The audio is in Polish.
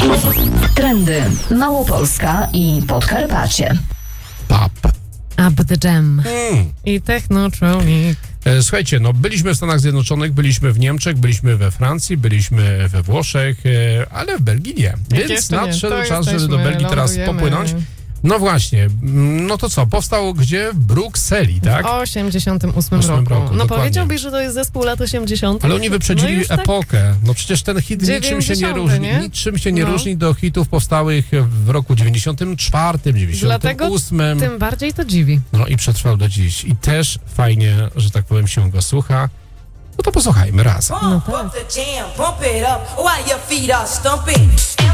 Trendy Małopolska i Podkarpacie. Pop. Up the Jam. I Technotronic. Słuchajcie, no byliśmy w Stanach Zjednoczonych, byliśmy w Niemczech, byliśmy we Francji, byliśmy we Włoszech, ale w Belgii nie. Więc nadszedł czas, żeby do Belgii teraz popłynąć. No właśnie, no to co, powstał gdzie? W Brukseli, tak? W 88 roku. No powiedziałbyś, że to jest zespół lat 80. Ale oni wyprzedzili epokę. No przecież ten hit 90, niczym się nie różni do hitów powstałych w roku 94, 98. Dlatego tym bardziej to dziwi. No i przetrwał do dziś. I też fajnie, że tak powiem, się go słucha. No to posłuchajmy razem. No tak.